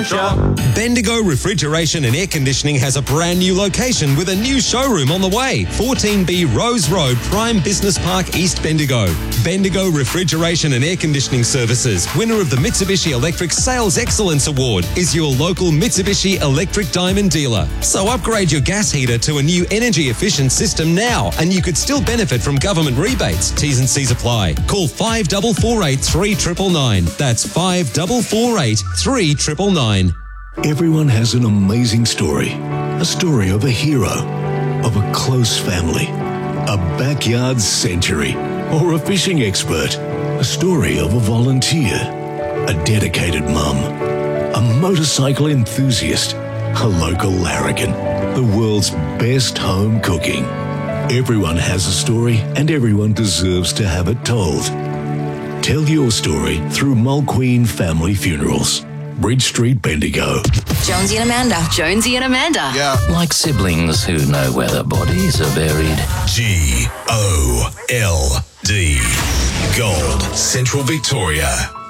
and shop. Bendigo Refrigeration and Air Conditioning has a brand new location with a new showroom on the way. 14B Rose Road, Prime Business Park, East Bendigo. Bendigo Refrigeration and Air Conditioning Services, winner of the Mitsubishi Electric Sales Excellence Award, is your local Mitsubishi Electric Diamond dealer. So upgrade your gas heater to a new energy-efficient system now, and you could still benefit from government rebates. T's and C's apply. Call 5448 3999. That's 5448 3999. Everyone has an amazing story. A story of a hero, of a close family, a backyard century, or a fishing expert. A story of a volunteer, a dedicated mum, a motorcycle enthusiast, a local larrikin, the world's best home cooking. Everyone has a story and everyone deserves to have it told. Tell your story through Mulqueen Family Funerals. Bridge Street, Bendigo. Jonesy and Amanda. Jonesy and Amanda. Yeah. Like siblings who know where their bodies are buried. GOLD. Gold. Central Victoria.